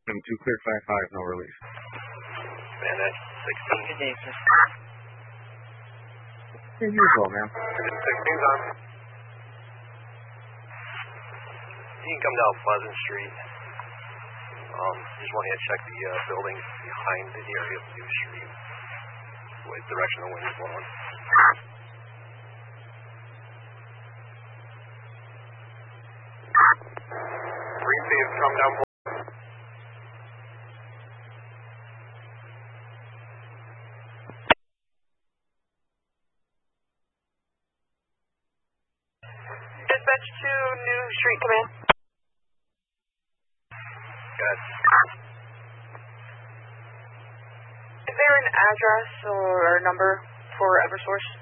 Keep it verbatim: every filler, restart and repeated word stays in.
And two clear five five, no release. And that's sixteen. Good day, sir. As usual, man. sixteen's on. You can come down Pleasant Street. Um, just want to check the uh, buildings behind the area of New Street. What direction the wind is blowing. Green Phase, come down. Dispatch to New Street Command. Good. Is there an address or number for Eversource?